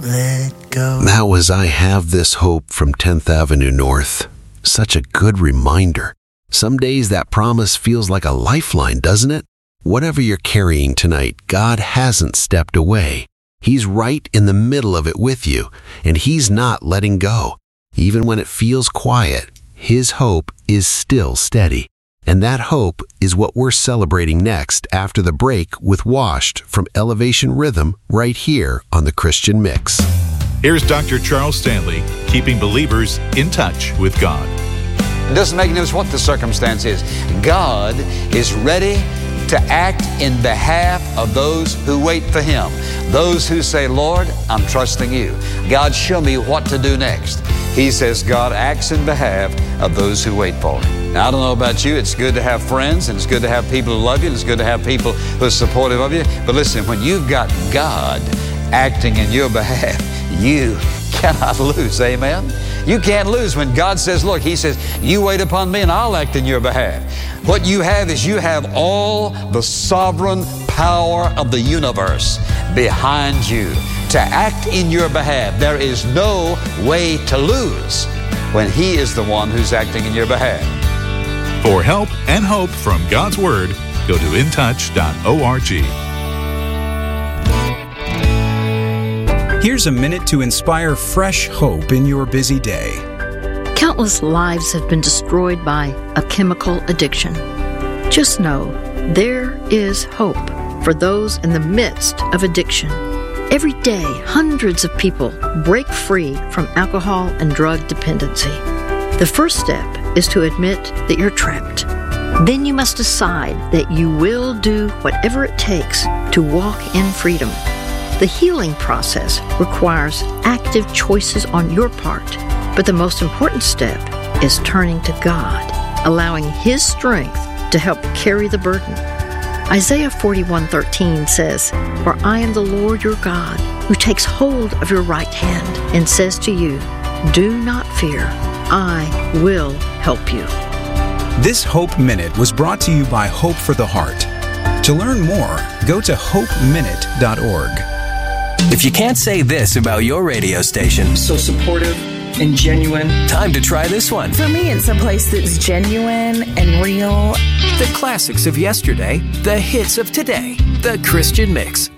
let go. That was I Have This Hope from 10th Avenue North. Such a good reminder. Some days that promise feels like a lifeline, doesn't it? Whatever you're carrying tonight, God hasn't stepped away. He's right in the middle of it with you, and He's not letting go. Even when it feels quiet, His hope is still steady. And that hope is what we're celebrating next after the break with Washed from Elevation Rhythm right here on the Christian Mix. Here's Dr. Charles Stanley, keeping believers in touch with God. It doesn't make any difference what the circumstance is. God is ready to act in behalf of those who wait for Him. Those who say, Lord, I'm trusting You. God, show me what to do next. He says God acts in behalf of those who wait for Him. Now, I don't know about you. It's good to have friends, and it's good to have people who love you, and it's good to have people who are supportive of you. But listen, when you've got God acting in your behalf, you cannot lose. Amen? You can't lose when God says, look, He says, you wait upon Me and I'll act in your behalf. What you have is you have all the sovereign power of the universe behind you to act in your behalf. There is no way to lose when He is the one who's acting in your behalf. For help and hope from God's Word, go to intouch.org. Here's a minute to inspire fresh hope in your busy day. Countless lives have been destroyed by a chemical addiction. Just know there is hope for those in the midst of addiction. Every day, hundreds of people break free from alcohol and drug dependency. The first step is to admit that you're trapped. Then you must decide that you will do whatever it takes to walk in freedom. The healing process requires active choices on your part, but the most important step is turning to God, allowing His strength to help carry the burden. Isaiah 41:13 says, For I am the Lord your God, who takes hold of your right hand and says to you, Do not fear, I will help you. This Hope Minute was brought to you by Hope for the Heart. To learn more, go to hopeminute.org. If you can't say this about your radio station, so supportive and genuine. Time to try this one. For me, it's a place that's genuine and real. The classics of yesterday, the hits of today. The Christian Mix